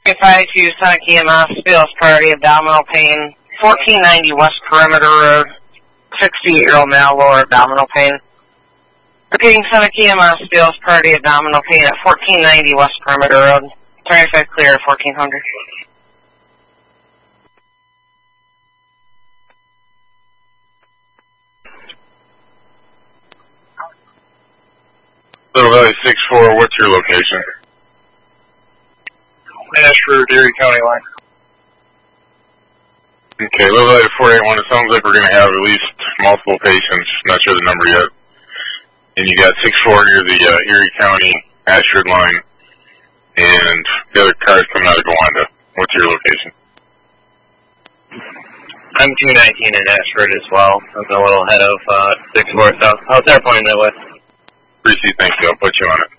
5-2 Sonic EMS, Beals Priority, abdominal pain, 1490 West Perimeter Road, 68-year-old male, lower abdominal pain. Repeating Sonic EMS, Beals Priority, abdominal pain at 1490 West Perimeter Road, 25 clear, 1400. Little Valley 6-4, what's your location? Ashford, Erie County line. Okay, Little Valley 481, it sounds like we're going to have at least multiple patients, not sure the number yet. And you got 6-4 near the Erie County Ashford line, and the other car's coming out of Gowanda. What's your location? I'm 219 in Ashford as well. I'm a little ahead of 6-4 South. How's that point in the west? Appreciate, thank you. I'll put you on it.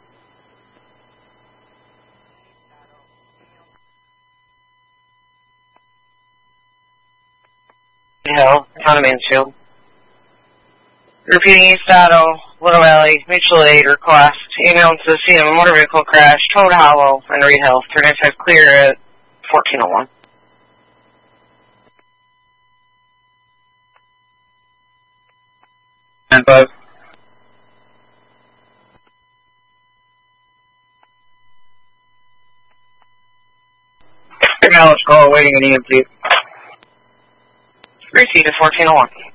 Hill, Town of Mansfield. Repeating East Otto, Little Valley, mutual aid request. Ambulance to the scene of a motor vehicle crash, Toad Hollow, and Reed Hill. 395 clear at 1401. And 5. Now let's call awaiting an EMT. Receipt at 1401.